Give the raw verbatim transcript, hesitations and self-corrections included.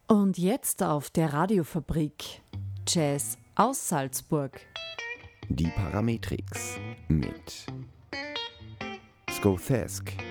Und jetzt auf der Radiofabrik Jazz aus Salzburg. Die Parametrix mit Skothesk.